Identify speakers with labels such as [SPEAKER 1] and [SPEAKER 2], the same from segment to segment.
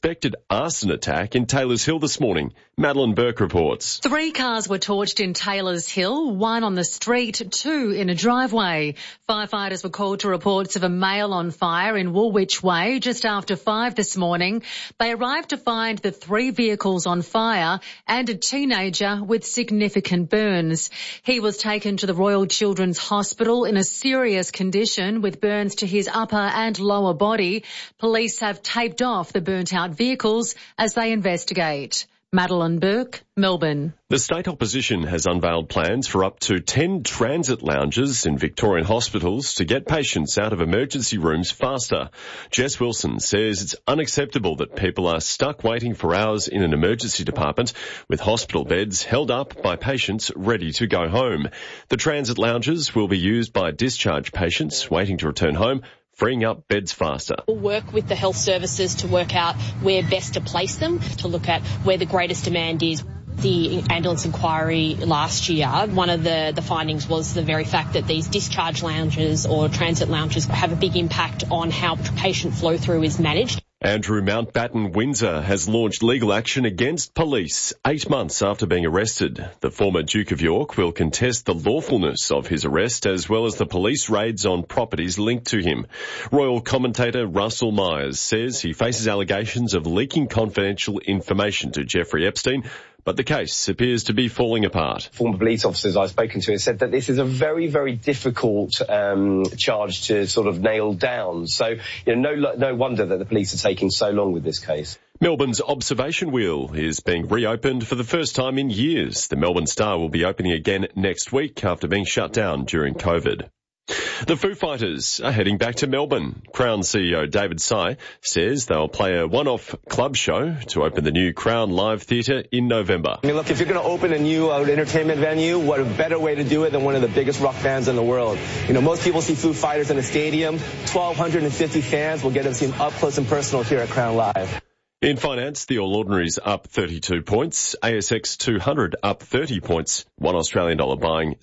[SPEAKER 1] suspected arson attack in Taylors Hill this morning. Madeline Burke reports.
[SPEAKER 2] 3 cars were torched in Taylors Hill, 1 on the street, 2 in a driveway. Firefighters were called to reports of a male on fire in Woolwich Way just after 5 this morning. They arrived to find the 3 vehicles on fire and a teenager with significant burns. He was taken to the Royal Children's Hospital in a serious condition with burns to his upper and lower body. Police have taped off the burnt-out vehicles as they investigate. Madeline Burke, Melbourne.
[SPEAKER 1] The state opposition has unveiled plans for up to 10 transit lounges in Victorian hospitals to get patients out of emergency rooms faster. Jess Wilson says it's unacceptable that people are stuck waiting for hours in an emergency department with hospital beds held up by patients ready to go home. The transit lounges will be used by discharged patients waiting to return home, freeing up beds faster.
[SPEAKER 3] We'll work with the health services to work out where best to place them, to look at where the greatest demand is. The ambulance inquiry last year, one of the findings was the very fact that these discharge lounges or transit lounges have a big impact on how patient flow through is managed.
[SPEAKER 1] Andrew Mountbatten Windsor has launched legal action against police 8 months after being arrested. The former Duke of York will contest the lawfulness of his arrest as well as the police raids on properties linked to him. Royal commentator Russell Myers says he faces allegations of leaking confidential information to Jeffrey Epstein, but the case appears to be falling apart.
[SPEAKER 4] Former police officers I've spoken to have said that this is a very, very difficult charge to sort of nail down. So, no wonder that the police are taking so long with this case.
[SPEAKER 1] Melbourne's Observation Wheel is being reopened for the first time in years. The Melbourne Star will be opening again next week after being shut down during COVID. The Foo Fighters are heading back to Melbourne. Crown CEO David Sy says they'll play a one-off club show to open the new Crown Live Theatre in November.
[SPEAKER 5] I mean, look, if you're going to open a new entertainment venue, what a better way to do it than one of the biggest rock bands in the world. Most people see Foo Fighters in a stadium. 1,250 fans will get them seen up close and personal here at Crown Live.
[SPEAKER 1] In finance, the All Ordinaries up 32 points, ASX 200 up 30 points, $1 Australian dollar buying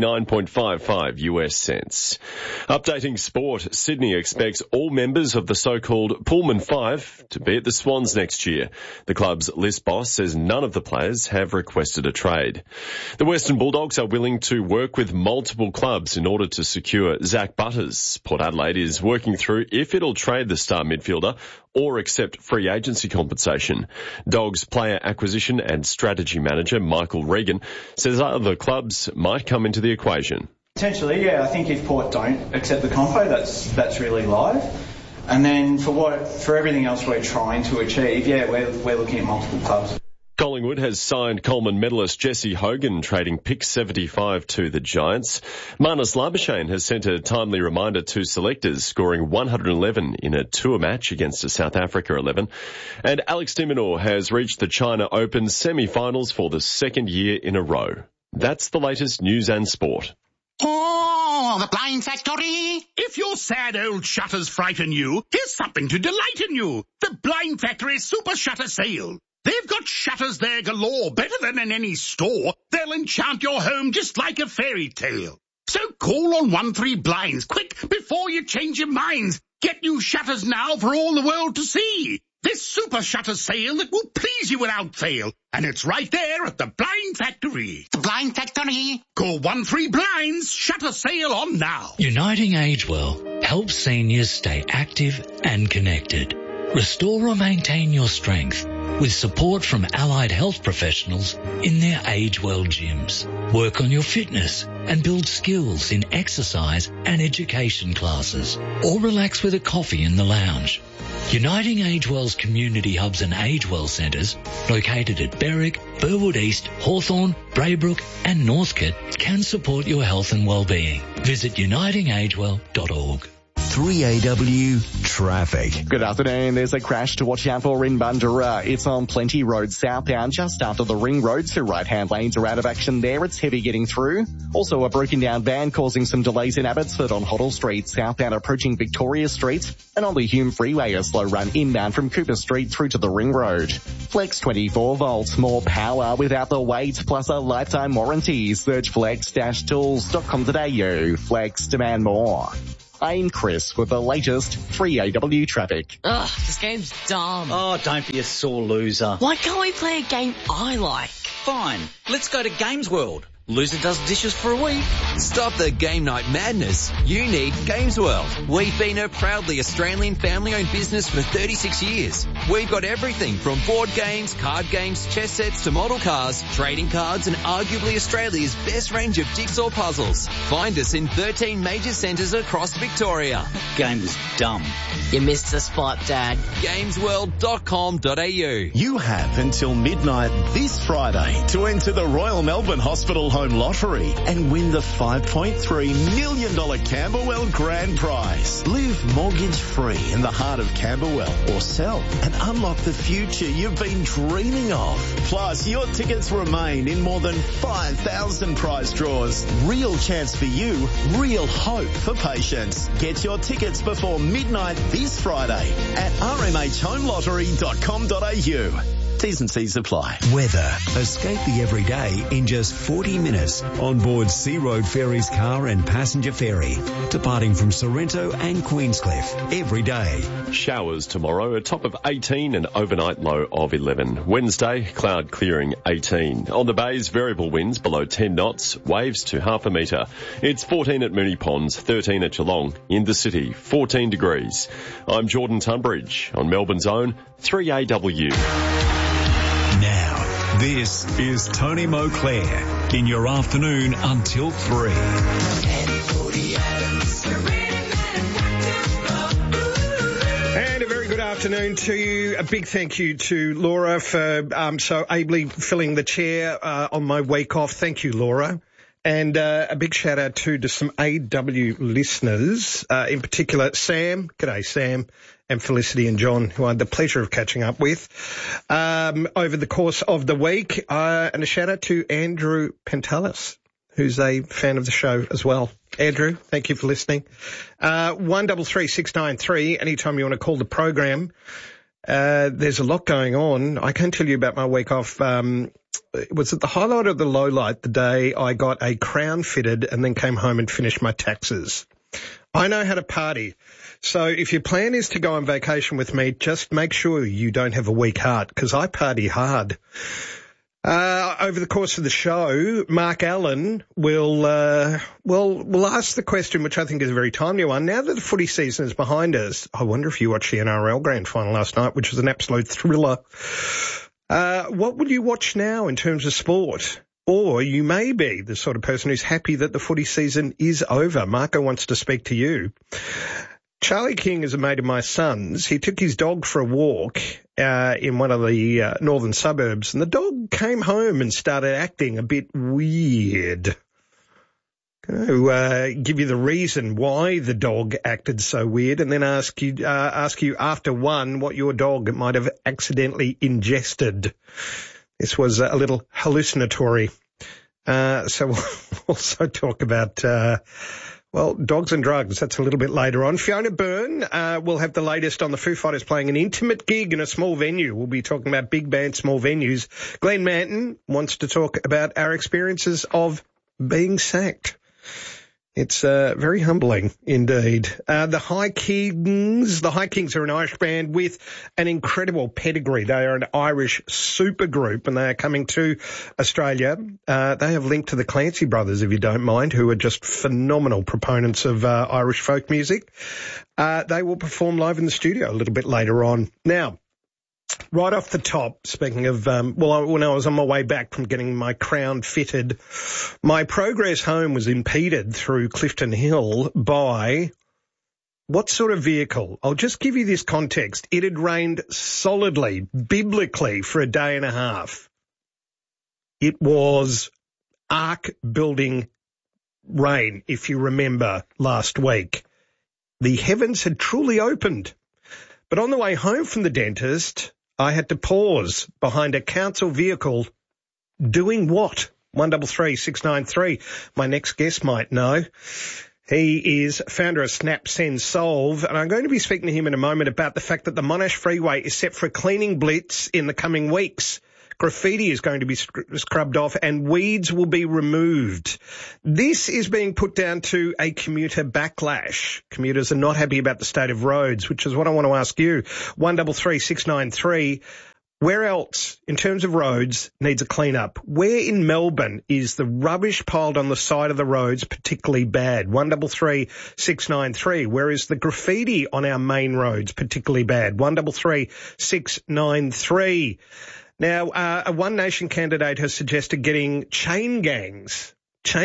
[SPEAKER 1] 69.55 US cents. Updating sport, Sydney expects all members of the so-called Pullman Five to be at the Swans next year. The club's list boss says none of the players have requested a trade. The Western Bulldogs are willing to work with multiple clubs in order to secure Zach Butters. Port Adelaide is working through if it'll trade the star midfielder or accept free agency compensation. Dogs player acquisition and strategy manager Michael Regan says other clubs might come into the equation.
[SPEAKER 6] Potentially, yeah. I think if Port don't accept the compo, that's really live. And then for everything else we're trying to achieve, yeah, we're looking at multiple clubs.
[SPEAKER 1] Collingwood has signed Coleman medalist Jesse Hogan, trading pick 75 to the Giants. Marnus Labuschagne has sent a timely reminder to selectors, scoring 111 in a tour match against a South Africa 11. And Alex de Minaur has reached the China Open semi-finals for the second year in a row. That's the latest news and sport.
[SPEAKER 7] Oh, the Blind Factory! If your sad old shutters frighten you, here's something to delight in you. The Blind Factory Super Shutter Sale. They've got shutters there galore, better than in any store. They'll enchant your home just like a fairy tale. So call on 13 Blinds, quick, before you change your minds. Get new shutters now for all the world to see. This super shutter sale that will please you without fail. And it's right there at the Blind Factory. The Blind Factory. Call 13 Blinds, shutter sale on now.
[SPEAKER 8] Uniting Age Well helps seniors stay active and connected. Restore or maintain your strength with support from allied health professionals in their Age Well gyms. Work on your fitness and build skills in exercise and education classes, or relax with a coffee in the lounge. Uniting Age Well's community hubs and Age Well centres, located at Berwick, Burwood East, Hawthorn, Braybrook and Northcote, can support your health and well-being. Visit unitingagewell.org.
[SPEAKER 9] 3AW Traffic.
[SPEAKER 10] Good afternoon. There's a crash to watch out for in Bundoora. It's on Plenty Road southbound just after the ring road. 2 right-hand lanes are out of action there. It's heavy getting through. Also a broken down van causing some delays in Abbotsford on Hoddle Street southbound approaching Victoria Street. And on the Hume Freeway, a slow run inbound from Cooper Street through to the ring road. Flex 24 volts, more power without the wait, plus a lifetime warranty. Search flex-tools.com.au. Flex, demand more. I'm Chris with the latest 3AW traffic.
[SPEAKER 11] Ugh, this game's dumb.
[SPEAKER 12] Oh, don't be a sore loser.
[SPEAKER 11] Why can't we play a game I like?
[SPEAKER 12] Fine, let's go to Games World. Loser does dishes for a week.
[SPEAKER 13] Stop the game night madness. You need Games World. We've been a proudly Australian family-owned business for 36 years. We've got everything from board games, card games, chess sets to model cars, trading cards and arguably Australia's best range of jigsaw puzzles. Find us in 13 major centres across Victoria.
[SPEAKER 12] Game was dumb.
[SPEAKER 11] You missed the spot, Dad.
[SPEAKER 13] Gamesworld.com.au.
[SPEAKER 14] You have until midnight this Friday to enter the Royal Melbourne Hospital Home Lottery and win the $5.3 million Camberwell Grand Prize. Live mortgage-free in the heart of Camberwell or sell and unlock the future you've been dreaming of. Plus, your tickets remain in more than 5,000 prize draws. Real chance for you, real hope for patients. Get your tickets before midnight this Friday at rmhhomelottery.com.au. T's and C's apply.
[SPEAKER 9] Weather. Escape the everyday in just 40 minutes on board Sea Road Ferries car and passenger ferry, departing from Sorrento and Queenscliff every day.
[SPEAKER 1] Showers tomorrow, a top of 18 and overnight low of 11. Wednesday, cloud clearing 18. On the bays, variable winds below 10 knots, waves to half a metre. It's 14 at Moonee Ponds, 13 at Geelong. In the city, 14 degrees. I'm Jordan Tunbridge on Melbourne's own 3AW.
[SPEAKER 9] Now, this is Tony Moclair in your afternoon until 3.
[SPEAKER 15] And a very good afternoon to you. A big thank you to Laura for so ably filling the chair on my week off. Thank you, Laura. And a big shout out too to some AW listeners, in particular Sam. G'day, Sam. And Felicity and John, who I had the pleasure of catching up with over the course of the week. And a shout out to Andrew Pentalis, who's a fan of the show as well. Andrew, thank you for listening. 133693, anytime you want to call the program. There's a lot going on. I can't tell you about my week off. Was it the highlight or the low light the day I got a crown fitted and then came home and finished my taxes? I know how to party. So if your plan is to go on vacation with me, just make sure you don't have a weak heart, because I party hard. Over the course of the show, Mark Allen will ask the question, which I think is a very timely one. Now that the footy season is behind us, I wonder if you watched the NRL Grand Final last night, which was an absolute thriller. What will you watch now in terms of sport? Or you may be the sort of person who's happy that the footy season is over. Marco wants to speak to you. Charlie King is a mate of my son's. He took his dog for a walk in one of the northern suburbs, and the dog came home and started acting a bit weird. I'm going to give you the reason why the dog acted so weird, and then ask you after one what your dog might have accidentally ingested. This was a little hallucinatory. So we'll also talk about dogs and drugs. That's a little bit later on. Fiona Byrne will have the latest on the Foo Fighters playing an intimate gig in a small venue. We'll be talking about big band, small venues. Glenn Manton wants to talk about our experiences of being sacked. It's very humbling indeed. The High Kings are an Irish band with an incredible pedigree. They are an Irish supergroup and they are coming to Australia. They have linked to the Clancy Brothers, if you don't mind, who are just phenomenal proponents of Irish folk music. They will perform live in the studio a little bit later on. Now, right off the top, speaking of, when I was on my way back from getting my crown fitted, my progress home was impeded through Clifton Hill by what sort of vehicle? I'll just give you this context. It had rained solidly, biblically, for a day and a half. It was ark-building rain, if you remember last week. The heavens had truly opened. But on the way home from the dentist, I had to pause behind a council vehicle doing what? 133693. My next guest might know. He is founder of Snap Send Solve, and I'm going to be speaking to him in a moment about the fact that the Monash Freeway is set for a cleaning blitz in the coming weeks. graffiti is going to be scrubbed off and weeds will be removed. This is being put down to a commuter backlash. Commuters are not happy about the state of roads, which is what I want to ask you. 133 693. Where else, in terms of roads, needs a clean-up? Where in Melbourne is the rubbish piled on the side of the roads particularly bad? 133 693. Where is the graffiti on our main roads particularly bad? 133 693. Now, a One Nation candidate has suggested getting chain gangs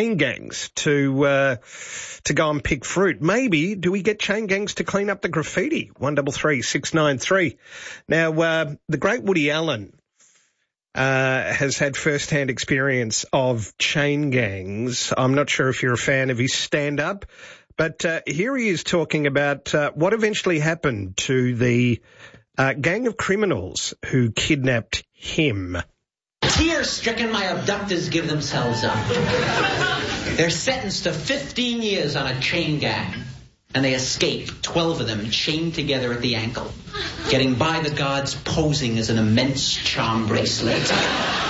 [SPEAKER 15] to go and pick fruit. Maybe do we get chain gangs to clean up the graffiti? 133 693. Now, the great Woody Allen has had first-hand experience of chain gangs. I'm not sure if you're a fan of his stand-up, but here he is talking about what eventually happened to the gang of criminals who kidnapped him.
[SPEAKER 16] Tear-stricken, my abductors give themselves up. They're sentenced to 15 years on a chain gang, and they escape, 12 of them chained together at the ankle, getting by the guards posing as an immense charm bracelet.
[SPEAKER 15] So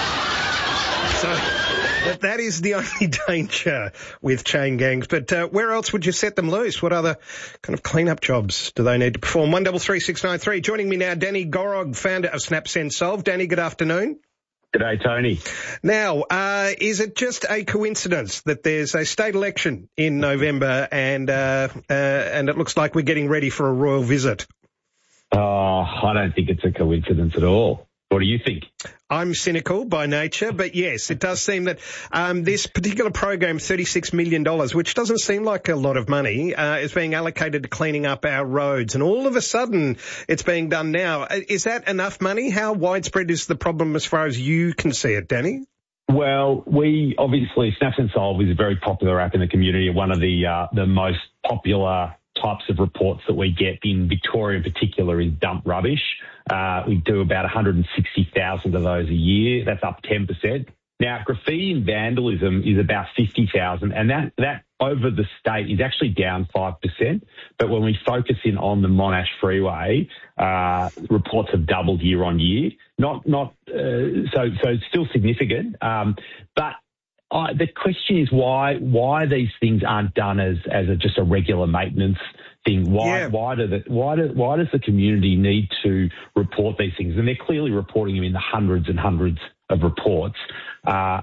[SPEAKER 15] that is the only danger with chain gangs. But where else would you set them loose? What other kind of clean-up jobs do they need to perform? 133 693. Joining me now, Danny Gorog, founder of Snap Send Solve. Danny, good afternoon.
[SPEAKER 17] G'day, Tony.
[SPEAKER 15] Now, is it just a coincidence that there's a state election in November and it looks like we're getting ready for a royal visit?
[SPEAKER 17] Oh, I don't think it's a coincidence at all. What do you think?
[SPEAKER 15] I'm cynical by nature, but yes, it does seem that this particular program, $36 million, which doesn't seem like a lot of money, is being allocated to cleaning up our roads. And all of a sudden, it's being done now. Is that enough money? How widespread is the problem as far as you can see it, Danny?
[SPEAKER 17] Well, obviously, Snap Send Solve is a very popular app in the community. One of the most popular types of reports that we get in Victoria in particular is dump rubbish. We do about 160,000 of those a year. That's up 10%. Now, graffiti and vandalism is about 50,000, and that over the state is actually down 5%. But when we focus in on the Monash Freeway, reports have doubled year on year. So it's still significant. But the question is why these things aren't done as just a regular maintenance thing. Why does the community need to report these things? And they're clearly reporting them in the hundreds and hundreds of reports. I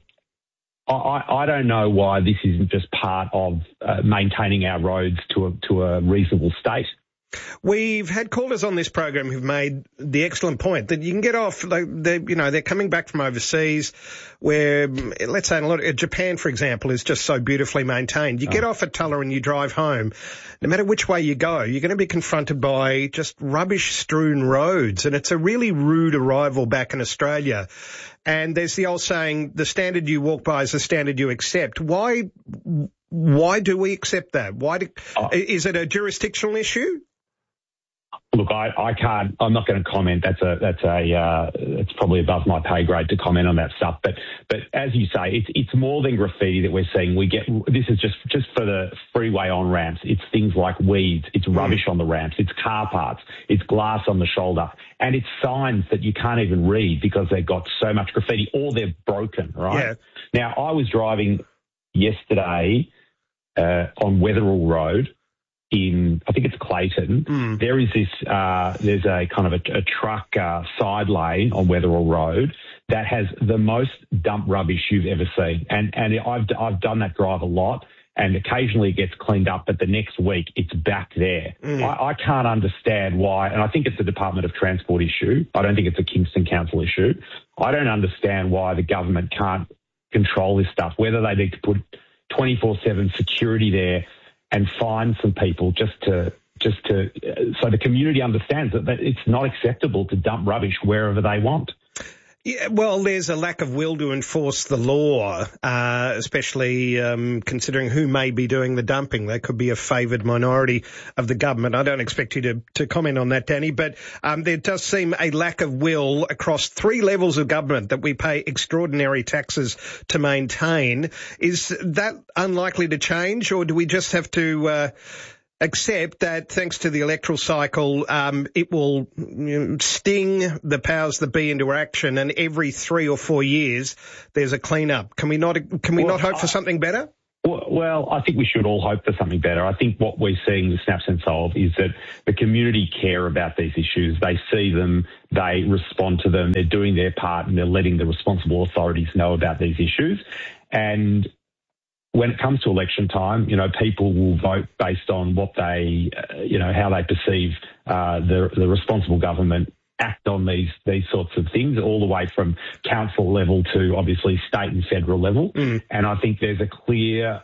[SPEAKER 17] don't know why this isn't just part of maintaining our roads to a reasonable state.
[SPEAKER 15] We've had callers on this program who've made the excellent point that you can get off, they're coming back from overseas where, let's say, Japan, for example, is just so beautifully maintained. You get off at Tulla and you drive home. No matter which way you go, you're going to be confronted by just rubbish-strewn roads, and it's a really rude arrival back in Australia. And there's the old saying, the standard you walk by is the standard you accept. Why do we accept that? Is it a jurisdictional issue?
[SPEAKER 17] Look, I can't. I'm not going to comment. It's probably above my pay grade to comment on that stuff. But as you say, it's more than graffiti that we're seeing. This is just for the freeway on ramps. It's things like weeds. It's rubbish on the ramps. It's car parts. It's glass on the shoulder, and it's signs that you can't even read because they've got so much graffiti or they're broken. Right? Yeah. Now, I was driving yesterday on Wetherill Road. I think it's Clayton. There is there's a kind of a truck side lane on Wetherill Road that has the most dump rubbish you've ever seen. And I've done that drive a lot, and occasionally it gets cleaned up, but the next week it's back there. I can't understand why, and I think it's a Department of Transport issue. I don't think it's a Kingston Council issue. I don't understand why the government can't control this stuff, whether they need to put 24/7 security there and find some people just to so the community understands that it's not acceptable to dump rubbish wherever they want.
[SPEAKER 15] Yeah, well, there's a lack of will to enforce the law, especially considering who may be doing the dumping. They could be a favoured minority of the government. I don't expect you to comment on that, Danny, but there does seem a lack of will across three levels of government that we pay extraordinary taxes to maintain. Is that unlikely to change, or do we just have to Except that thanks to the electoral cycle, it will sting the powers that be into action, and every 3 or 4 years there's a clean-up. Can we not hope for something better?
[SPEAKER 17] Well, I think we should all hope for something better. I think what we're seeing with Snaps and Solve is that the community care about these issues. They see them, they respond to them, they're doing their part, and they're letting the responsible authorities know about these issues. And when it comes to election time, people will vote based on what they, how they perceive the responsible government act on these sorts of things, all the way from council level to obviously state and federal level. And I think there's a clear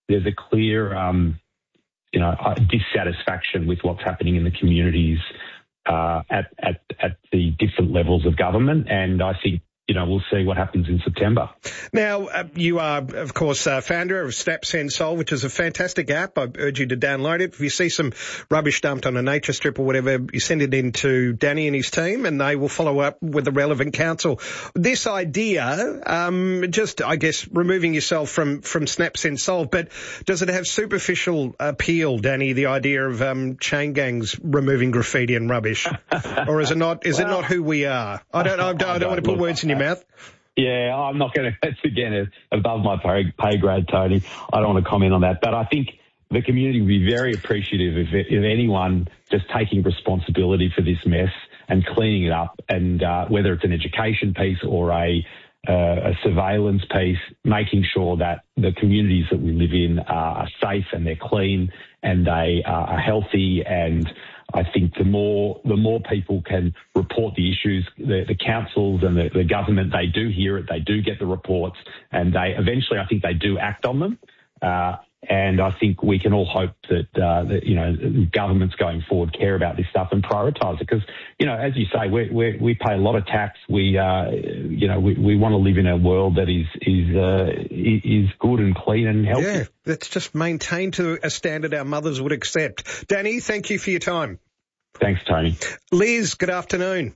[SPEAKER 17] dissatisfaction with what's happening in the communities at the different levels of government. And I think, we'll see what happens in September.
[SPEAKER 15] Now, you are, of course, founder of Snaps and Solve, which is a fantastic app. I urge you to download it. If you see some rubbish dumped on a nature strip or whatever, you send it in to Danny and his team, and they will follow up with the relevant council. This idea, just, I guess, removing yourself from Snaps and Solve, but does it have superficial appeal, Danny, the idea of chain gangs removing graffiti and rubbish? Or is it not? Is it not who we are? I don't want to put words in your mouth.
[SPEAKER 17] Yeah, I'm not going to. That's again above my pay grade, Tony. I don't want to comment on that, but I think the community would be very appreciative if anyone just taking responsibility for this mess and cleaning it up, and whether it's an education piece or a surveillance piece, making sure that the communities that we live in are safe and they're clean and they are healthy. And I think the more people can report the issues, the councils and the government, they do hear it, they do get the reports, and they eventually, I think they do act on them. And I think we can all hope that governments going forward care about this stuff and prioritise it, because as you say, we pay a lot of tax. We want to live in a world that is good and clean and healthy.
[SPEAKER 15] Yeah, that's just maintained to a standard our mothers would accept. Danny, thank you for your time.
[SPEAKER 17] Thanks, Tony.
[SPEAKER 15] Liz, good afternoon.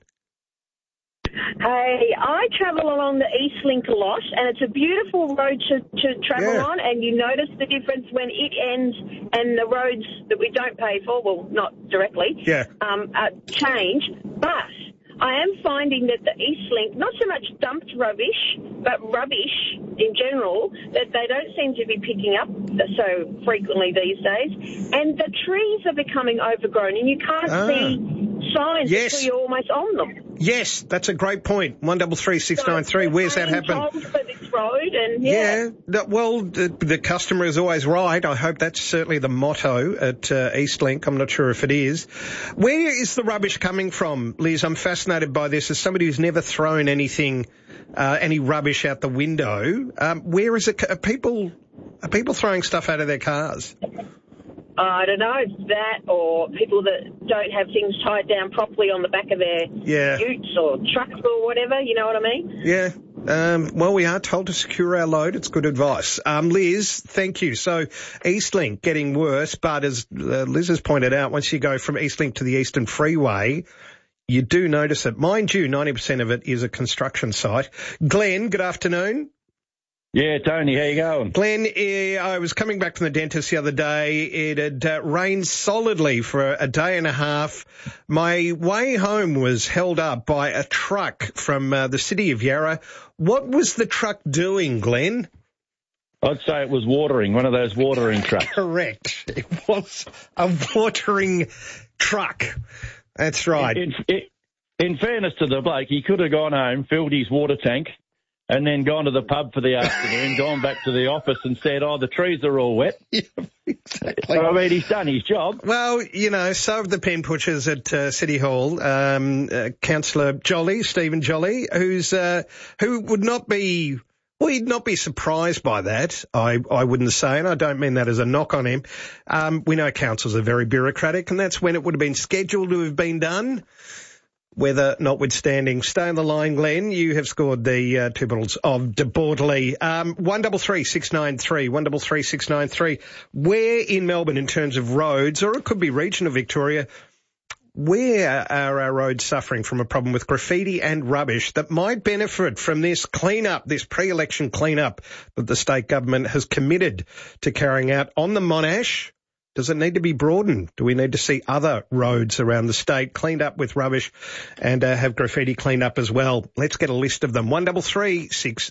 [SPEAKER 18] Hey, I travel along the Eastlink a lot, and it's a beautiful road to travel on, and you notice the difference when it ends and the roads that we don't pay for, well, not directly, change. But I am finding that the Eastlink, not so much dumped rubbish, but rubbish in general, that they don't seem to be picking up so frequently these days. And the trees are becoming overgrown, and you can't see signs until you're almost on them.
[SPEAKER 15] Yes, that's a great point. 133693. Where's that happen?
[SPEAKER 18] For this road, and
[SPEAKER 15] well, the customer is always right. I hope that's certainly the motto at Eastlink. I'm not sure if it is. Where is the rubbish coming from, Liz? I'm fascinated by this. As somebody who's never thrown anything, any rubbish out the window, where is it? Are people throwing stuff out of their cars?
[SPEAKER 18] I don't know, that or people that don't have things tied down properly on the back of their utes or trucks or whatever, you know what I mean?
[SPEAKER 15] Yeah. Well, we are told to secure our load. It's good advice. Liz, thank you. So Eastlink getting worse, but as Liz has pointed out, once you go from Eastlink to the Eastern Freeway, you do notice it. Mind you, 90% of it is a construction site. Glenn, good afternoon.
[SPEAKER 19] Yeah, Tony, how you going?
[SPEAKER 15] Glenn, I was coming back from the dentist the other day. It had rained solidly for a day and a half. My way home was held up by a truck from the city of Yarra. What was the truck doing, Glenn?
[SPEAKER 19] I'd say it was watering, one of those watering trucks.
[SPEAKER 15] Correct. It was a watering truck. That's right.
[SPEAKER 19] In fairness to the bloke, he could have gone home, filled his water tank, and then gone to the pub for the afternoon, gone back to the office and said, the trees are all wet.
[SPEAKER 15] Yeah, exactly.
[SPEAKER 19] I mean, he's done his job.
[SPEAKER 15] Well, so have the pen pushers at City Hall. Councillor Jolly, Stephen Jolly, who would not be... Well, he'd not be surprised by that, I wouldn't say, and I don't mean that as a knock on him. We know councils are very bureaucratic, and that's when it would have been scheduled to have been done. Weather notwithstanding. Stay on the line, Glenn. You have scored the 2 bottles of Debordley. 133693, 133693. Where in Melbourne, in terms of roads, or it could be regional Victoria, where are our roads suffering from a problem with graffiti and rubbish that might benefit from this clean-up, this pre-election clean-up that the state government has committed to carrying out on the Monash, Does it need to be broadened? Do we need to see other roads around the state cleaned up with rubbish and have graffiti cleaned up as well? Let's get a list of them. 133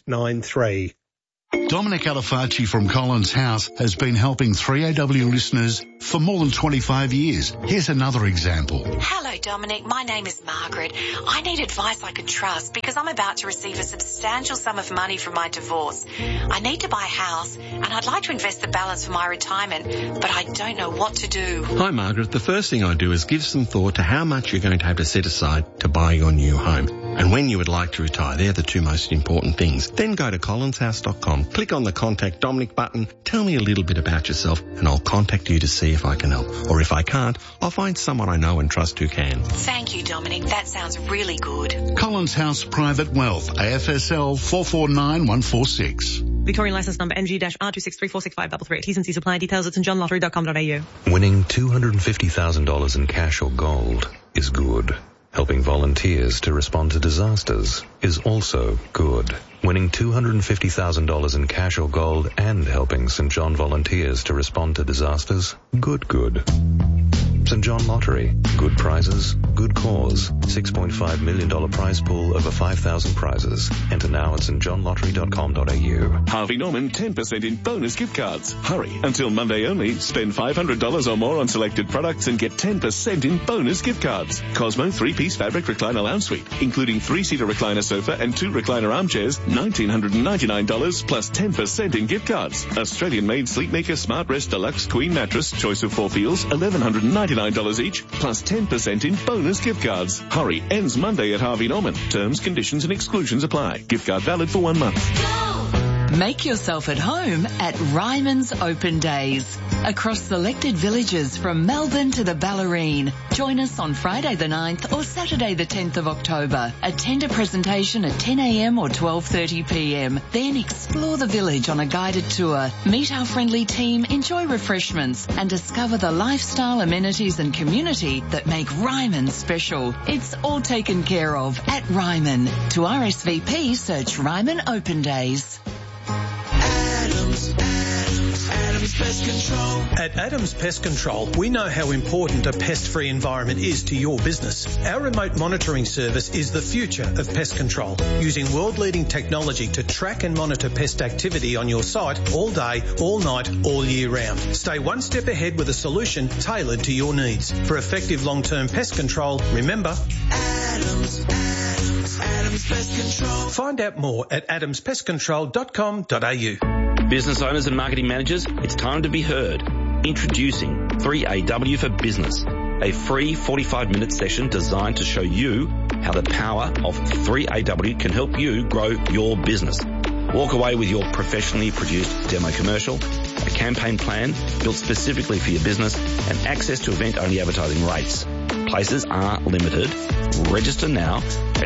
[SPEAKER 15] 693.
[SPEAKER 14] Dominic Alifacci from Collins House has been helping 3AW listeners for more than 25 years. Here's another example.
[SPEAKER 20] Hello, Dominic. My name is Margaret. I need advice I can trust because I'm about to receive a substantial sum of money from my divorce. I need to buy a house and I'd like to invest the balance for my retirement, but I don't know what to do.
[SPEAKER 21] Hi, Margaret. The first thing I do is give some thought to how much you're going to have to set aside to buy your new home and when you would like to retire. They're the two most important things. Then go to collinshouse.com, click on the Contact Dominic button, tell me a little bit about yourself, and I'll contact you to see if I can help. Or if I can't, I'll find someone I know and trust who can.
[SPEAKER 20] Thank you, Dominic. That sounds really good.
[SPEAKER 14] Collins House Private Wealth, AFSL 449146.
[SPEAKER 22] Victorian licence number MG-R26346533. T's and C's apply. Details at stjohnlottery.com.au.
[SPEAKER 23] Winning $250,000 in cash or gold is good. Helping volunteers to respond to disasters is also good. Winning $250,000 in cash or gold and helping St. John volunteers to respond to disasters, good. St. John Lottery. Good prizes, good cause. $6.5 million prize pool over 5,000 prizes. Enter now at stjohnlottery.com.au.
[SPEAKER 24] Harvey Norman 10% in bonus gift cards. Hurry, until Monday only. Spend $500 or more on selected products and get 10% in bonus gift cards. Cosmo 3-piece fabric recliner lounge suite, including 3-seater recliner sofa and 2 recliner armchairs, $1,999 plus 10% in gift cards. Australian-made Sleepmaker Smart Rest Deluxe Queen Mattress, choice of 4 feels, $1,199 each, plus 10% in bonus gift cards. Hurry, ends Monday at Harvey Norman. Terms, conditions and exclusions apply. Gift card valid for 1 month.
[SPEAKER 25] Make yourself at home at Ryman's Open Days. Across selected villages from Melbourne to the Ballerine. Join us on Friday the 9th or Saturday the 10th of October. Attend a presentation at 10 a.m. or 12:30 p.m. Then explore the village on a guided tour. Meet our friendly team, enjoy refreshments and discover the lifestyle, amenities and community that make Ryman special. It's all taken care of at Ryman. To RSVP, search Ryman Open Days.
[SPEAKER 26] Adams Pest Control. At Adams Pest Control, we know how important a pest-free environment is to your business. Our remote monitoring service is the future of pest control, using world-leading technology to track and monitor pest activity on your site all day, all night, all year round. Stay one step ahead with a solution tailored to your needs. For effective long-term pest control, remember, Adams Pest Control. Find out more at adamspestcontrol.com.au.
[SPEAKER 27] Business owners and marketing managers, it's time to be heard. Introducing 3AW for Business, a free 45-minute session designed to show you how the power of 3AW can help you grow your business. Walk away with your professionally produced demo commercial, a campaign plan built specifically for your business, and access to event-only advertising rates. Places are limited. Register now at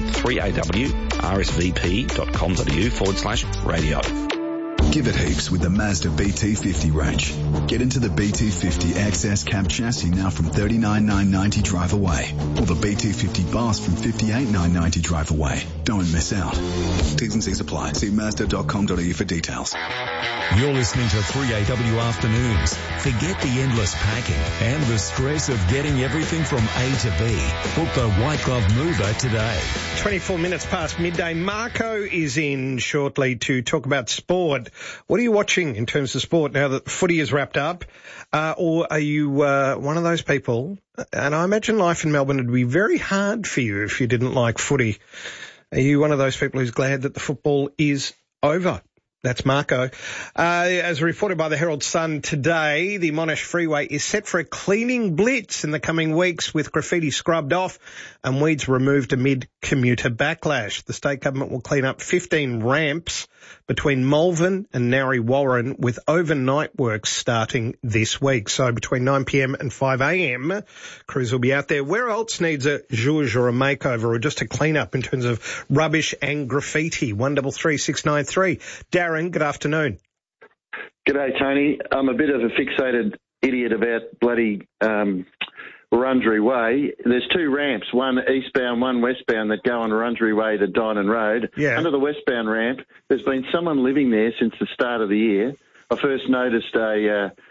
[SPEAKER 27] 3awrsvp.com.au/radio.
[SPEAKER 28] Give it heaps with the Mazda BT50 range. Get into the BT50 XS cab chassis now from $39,990 drive away, or the BT50 Boss from $58,990 drive away. Don't miss out. T's and C's apply. See Mazda.com.au for details.
[SPEAKER 9] You're listening to 3AW Afternoons. Forget the endless packing and the stress of getting everything from A to B. Book the White Glove Mover today.
[SPEAKER 15] 24 minutes past midday. Marco is in shortly to talk about sport. What are you watching in terms of sport now that footy is wrapped up? Or are you one of those people, and I imagine life in Melbourne would be very hard for you if you didn't like footy. Are you one of those people who's glad that the football is over? That's Marco. As reported by the Herald Sun today, the Monash Freeway is set for a cleaning blitz in the coming weeks with graffiti scrubbed off and weeds removed amid commuter backlash. The state government will clean up 15 ramps between Malvern and Narre Warren with overnight works starting this week. So between 9pm and 5am, crews will be out there. Where else needs a zhuzh or a makeover or just a clean up in terms of rubbish and graffiti? 133 693. Darren, good afternoon.
[SPEAKER 29] G'day, Tony. I'm a bit of a fixated idiot about bloody Wurundjeri Way. There's 2 ramps, one eastbound, one westbound, that go on Wurundjeri Way to Dynon Road.
[SPEAKER 15] Yeah.
[SPEAKER 29] Under the westbound ramp, there's been someone living there since the start of the year. I first noticed a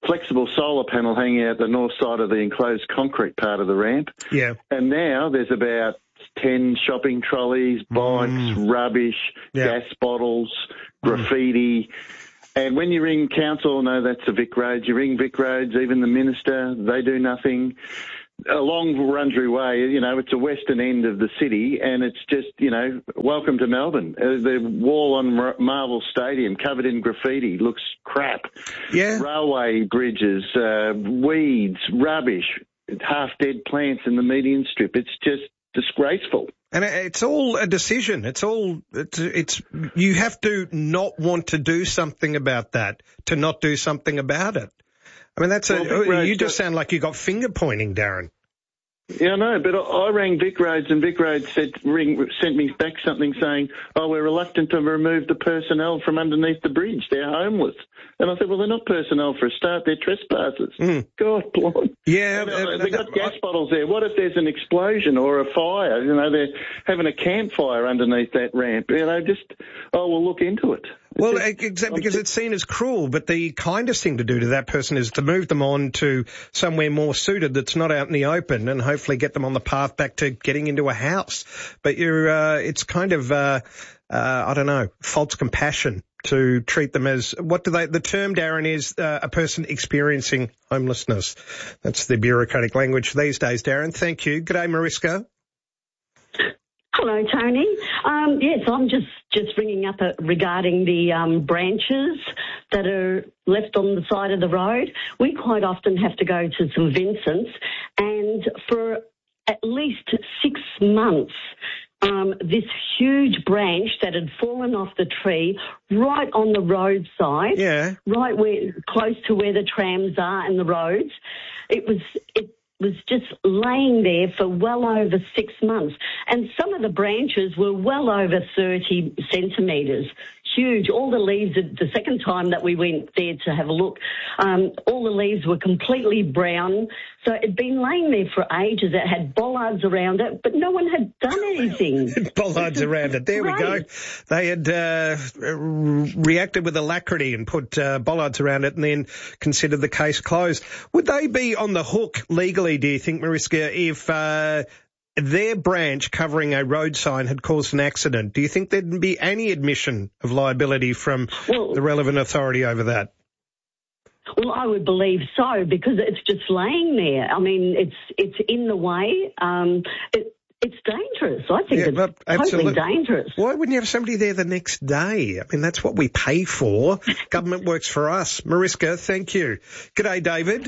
[SPEAKER 29] flexible solar panel hanging out the north side of the enclosed concrete part of the ramp.
[SPEAKER 15] Yeah.
[SPEAKER 29] And now there's about 10 shopping trolleys, bikes, rubbish, gas bottles, graffiti. And when you ring council, no, that's the Vic Roads. You ring Vic Roads, even the minister, they do nothing. Along Wurundjeri Way, you know, it's a western end of the city, and it's just, you know, welcome to Melbourne. The wall on Marvel Stadium covered in graffiti looks crap.
[SPEAKER 15] Yeah.
[SPEAKER 29] Railway bridges, weeds, rubbish, half-dead plants in the median strip. It's just disgraceful.
[SPEAKER 15] And it's all a decision. It's you have to not want to do something about that, to not do something about it. I mean, you just sound like you got finger pointing, Darren.
[SPEAKER 29] Yeah, I know, but I rang Vic Roads, and Vic Roads sent me back something saying, "Oh, we're reluctant to remove the personnel from underneath the bridge. They're homeless." And I said, "Well, they're not personnel for a start. They're trespassers." God, blimey.
[SPEAKER 15] Yeah,
[SPEAKER 29] they've got gas bottles there. What if there's an explosion or a fire? You know, they're having a campfire underneath that ramp. You know, we'll look into it.
[SPEAKER 15] Well, exactly, because it's seen as cruel, but the kindest thing to do to that person is to move them on to somewhere more suited that's not out in the open, and hopefully get them on the path back to getting into a house. But it's kind of, I don't know, false compassion to treat them as, the term, Darren, is a person experiencing homelessness. That's the bureaucratic language these days, Darren. Thank you. G'day, Mariska.
[SPEAKER 2] Hello, Tony. Yes, I'm just ringing up regarding the branches that are left on the side of the road. We quite often have to go to St Vincent's, and for at least 6 months, this huge branch that had fallen off the tree right on the roadside, right close to where the trams are and the roads, it was just laying there for well over 6 months. And some of the branches were well over 30 centimetres. Huge. All the leaves, the second time that we went there to have a look, all the leaves were completely brown. So it'd been laying there for ages. It had bollards around it, but no one had done anything.
[SPEAKER 15] Bollards around it. There we go. They had reacted with alacrity and put bollards around it and then considered the case closed. Would they be on the hook legally, do you think, Mariska, if their branch covering a road sign had caused an accident? Do you think there'd be any admission of liability from the relevant authority over that?
[SPEAKER 2] Well, I would believe so, because it's just laying there. I mean, it's in the way. It's dangerous. I think it's totally dangerous.
[SPEAKER 15] Why wouldn't you have somebody there the next day? I mean, that's what we pay for. Government works for us. Mariska, thank you. G'day, David.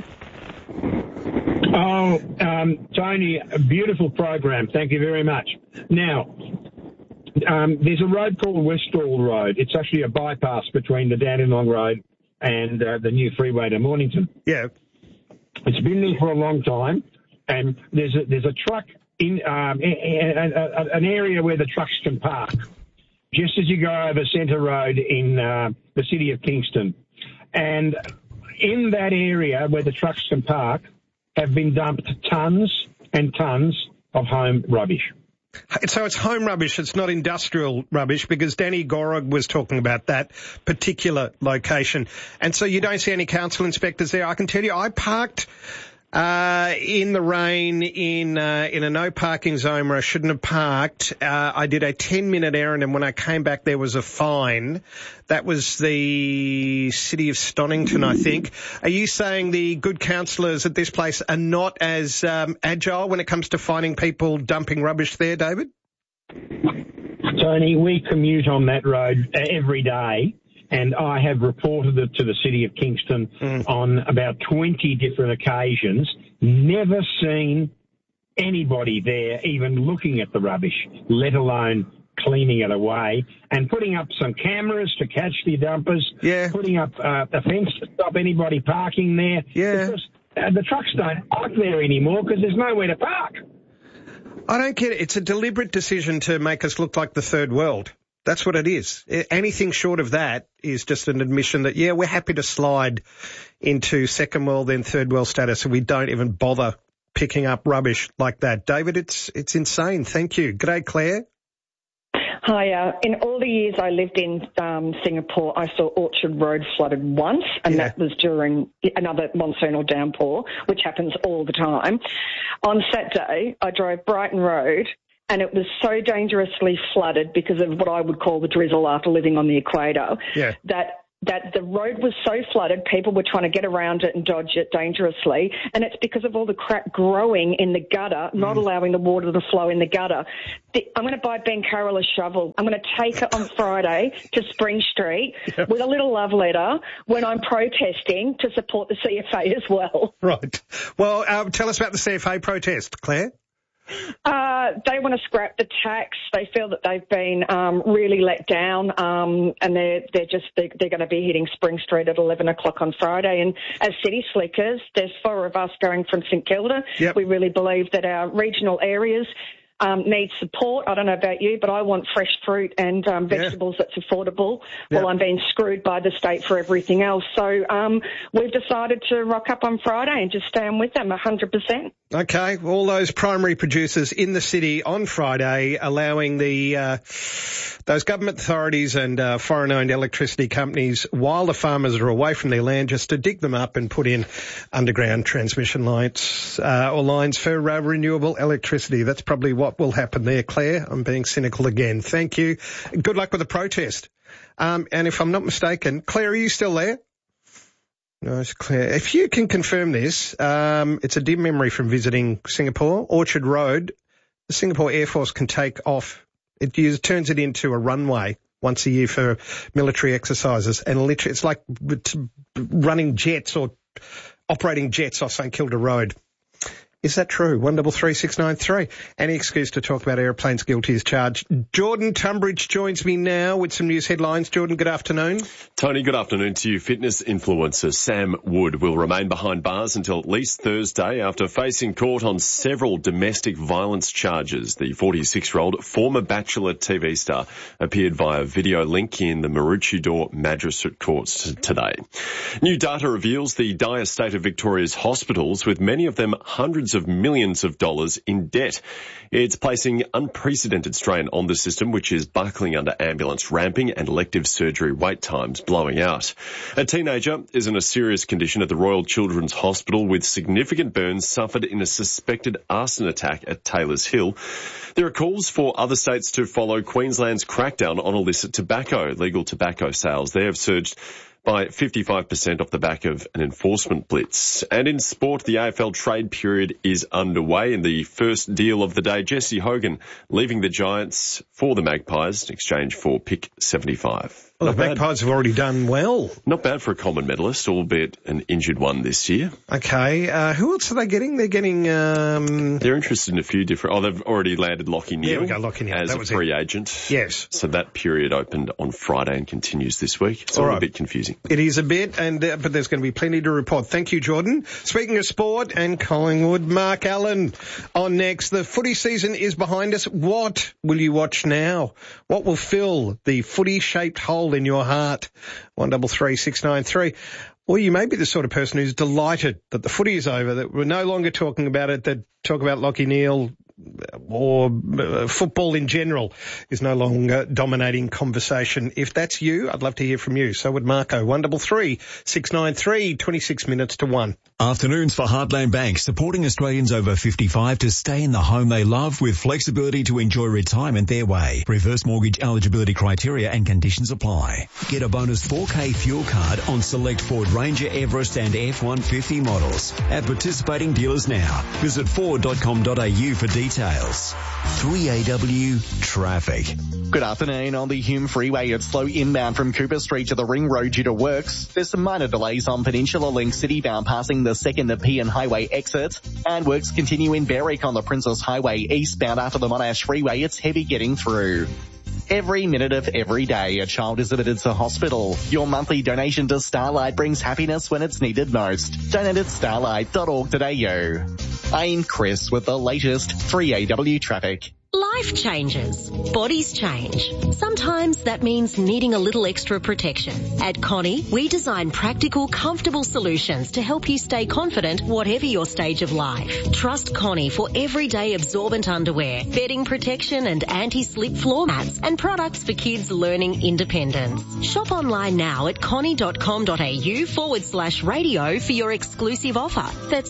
[SPEAKER 3] Oh, Tony, a beautiful program. Thank you very much. Now, there's a road called Westall Road. It's actually a bypass between the Dandenong Road and the new freeway to Mornington.
[SPEAKER 15] Yeah.
[SPEAKER 3] It's been there for a long time, and there's a truck in an area where the trucks can park, just as you go over Centre Road in the city of Kingston. And in that area where the trucks can park have been dumped tons and tons of home rubbish.
[SPEAKER 15] So it's home rubbish, it's not industrial rubbish, because Danny Gorog was talking about that particular location. And so you don't see any council inspectors there. I can tell you, I parked in the rain in a no parking zone where I shouldn't have parked. I did a 10-minute errand, and when I came back there was a fine. That was the city of Stonington, I think. Are you saying the good councillors at this place are not as agile when it comes to finding people dumping rubbish there, David?
[SPEAKER 3] Tony, we commute on that road every day, and I have reported it to the City of Kingston on about 20 different occasions. Never seen anybody there even looking at the rubbish, let alone cleaning it away, and putting up some cameras to catch the dumpers, putting up a fence to stop anybody parking there.
[SPEAKER 15] Yeah.
[SPEAKER 3] Because the trucks don't park there anymore because there's nowhere to park.
[SPEAKER 15] I don't get it. It's a deliberate decision to make us look like the third world. That's what it is. Anything short of that is just an admission that, we're happy to slide into second world, then third world status, and we don't even bother picking up rubbish like that. David, it's insane. Thank you. G'day, Claire.
[SPEAKER 4] Hi. In all the years I lived in Singapore, I saw Orchard Road flooded once, and that was during another monsoonal downpour, which happens all the time. On Saturday, I drove Brighton Road, and it was so dangerously flooded because of what I would call the drizzle after living on the equator, that the road was so flooded, people were trying to get around it and dodge it dangerously, and it's because of all the crap growing in the gutter, not allowing the water to flow in the gutter. I'm going to buy Ben Carroll a shovel. I'm going to take it on Friday to Spring Street with a little love letter when I'm protesting to support the CFA as well.
[SPEAKER 15] Right. Well, tell us about the CFA protest, Claire.
[SPEAKER 4] They want to scrap the tax. They feel that they've been really let down, and they're going to be hitting Spring Street at 11 o'clock on Friday. And as City Slickers, there's 4 of us going from St Kilda. We really believe that our regional areas need support. I don't know about you, but I want fresh fruit and vegetables that's affordable while I'm being screwed by the state for everything else. So we've decided to rock up on Friday and just stand with them 100%.
[SPEAKER 15] Okay, all those primary producers in the city on Friday allowing those government authorities and foreign-owned electricity companies, while the farmers are away from their land, just to dig them up and put in underground transmission lines or lines for renewable electricity. That's probably what will happen there, Claire. I'm being cynical again. Thank you. Good luck with the protest. And if I'm not mistaken, Claire, are you still there? No, it's Claire. If you can confirm this, it's a dim memory from visiting Singapore, Orchard Road. The Singapore Air Force can take off. It turns it into a runway once a year for military exercises, and literally it's like running jets or operating jets off St Kilda Road. Is that true? 133693. Any excuse to talk about aeroplanes guilty as charged. Jordan Tunbridge joins me now with some news headlines. Jordan, good afternoon.
[SPEAKER 1] Tony, good afternoon to you. Fitness influencer Sam Wood will remain behind bars until at least Thursday after facing court on several domestic violence charges. The 46-year-old former Bachelor TV star appeared via video link in the Maroochydore Magistrate Courts today. New data reveals the dire state of Victoria's hospitals, with many of them hundreds of millions of dollars in debt. It's placing unprecedented strain on the system, which is buckling under ambulance ramping and elective surgery wait times blowing out. A teenager is in a serious condition at the Royal Children's Hospital with significant burns suffered in a suspected arson attack at Taylors Hill. There are calls for other states to follow Queensland's crackdown on illicit tobacco. Legal tobacco sales there have surged by 55% off the back of an enforcement blitz. And in sport, the AFL trade period is underway. In the first deal of the day, Jesse Hogan leaving the Giants for the Magpies in exchange for pick 75.
[SPEAKER 15] Well, the Magpies have already done well.
[SPEAKER 1] Not bad for a common medalist, albeit an injured one this year.
[SPEAKER 15] Okay. Who else are they getting? They're getting...
[SPEAKER 1] They're interested in a few different... Oh, they've already landed Lachie Neale.
[SPEAKER 15] Yeah, we got Lachie Neale.
[SPEAKER 1] As a free agent.
[SPEAKER 15] Yes.
[SPEAKER 1] So that period opened on Friday and continues this week. It's all a bit confusing.
[SPEAKER 15] It is a bit, and but there's going to be plenty to report. Thank you, Jordan. Speaking of sport and Collingwood, Mark Allen on next. The footy season is behind us. What will you watch now? What will fill the footy-shaped hole in your heart? 133693. Or you may be the sort of person who's delighted that the footy is over, that we're no longer talking about it, that talk about Lachie Neale or football in general is no longer dominating conversation. If that's you, I'd love to hear from you. So would Marco. 133693, 26 minutes to 1.
[SPEAKER 5] Afternoons for Heartland Bank, supporting Australians over 55 to stay in the home they love with flexibility to enjoy retirement their way. Reverse mortgage eligibility criteria and conditions apply. Get a bonus 4K fuel card on select Ford Ranger, Everest and F-150 models at participating dealers now. Visit ford.com.au for details. 3AW Traffic.
[SPEAKER 6] Good afternoon. On the Hume Freeway, it's slow inbound from Cooper Street to the Ring Road due to works. There's some minor delays on Peninsula Link Citybound passing the 2nd Nepean Highway exit. And works continue in Berwick on the Princess Highway eastbound after the Monash Freeway. It's heavy getting through. Every minute of every day, a child is admitted to hospital. Your monthly donation to Starlight brings happiness when it's needed most. Donate at starlight.org.au. I'm Chris with the latest 3AW Traffic.
[SPEAKER 7] Life changes. Bodies change. Sometimes that means needing a little extra protection. At Connie, we design practical, comfortable solutions to help you stay confident whatever your stage of life. Trust Connie for everyday absorbent underwear, bedding protection and anti-slip floor mats, and products for kids learning independence. Shop online now at connie.com.au/radio for your exclusive offer. That's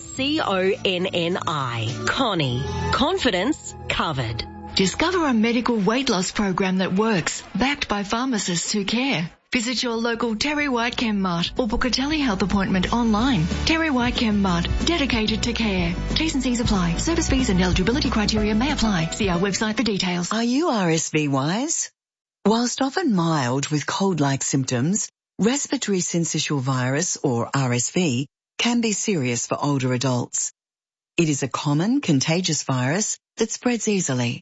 [SPEAKER 7] CONNI. Connie. Confidence covered.
[SPEAKER 25] Discover a medical weight loss program that works, backed by pharmacists who care. Visit your local Terry White Chem Mart or book a telehealth appointment online. Terry White Chem Mart, dedicated to care. T's and C's apply. Service fees and eligibility criteria may apply. See our website for details.
[SPEAKER 8] Are you RSV wise? Whilst often mild with cold-like symptoms, respiratory syncytial virus, or RSV, can be serious for older adults. It is a common contagious virus that spreads easily.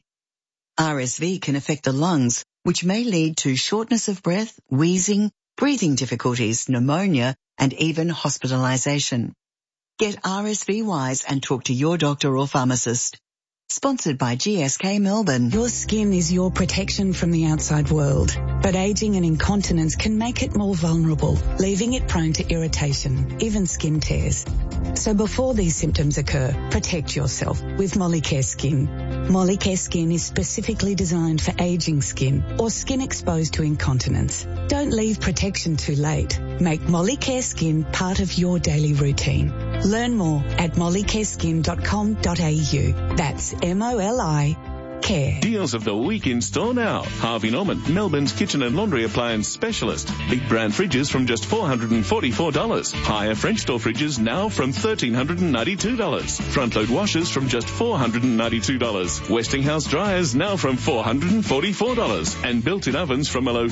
[SPEAKER 8] RSV can affect the lungs, which may lead to shortness of breath, wheezing, breathing difficulties, pneumonia, and even hospitalization. Get RSV wise and talk to your doctor or pharmacist. Sponsored by GSK Melbourne.
[SPEAKER 10] Your skin is your protection from the outside world, but aging and incontinence can make it more vulnerable, leaving it prone to irritation, even skin tears. So before these symptoms occur, protect yourself with Molicare Skin. Molicare Skin is specifically designed for aging skin or skin exposed to incontinence. Don't leave protection too late. Make Molicare Skin part of your daily routine. Learn more at mollicareskin.com.au. That's MOLI Care.
[SPEAKER 24] Deals of the week in store now. Harvey Norman, Melbourne's kitchen and laundry appliance specialist. Big brand fridges from just $444. Higher French door fridges now from $1,392. Front load washers from just $492. Westinghouse dryers now from $444. And built-in ovens from a low